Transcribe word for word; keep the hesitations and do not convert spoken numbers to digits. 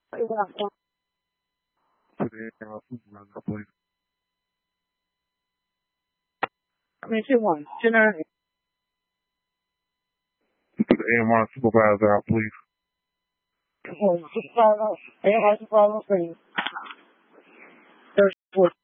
To the A M R supervisor, please. I mean, two one. General. To the A M R supervisor, please. Supervisor, A M R supervisor, please. There's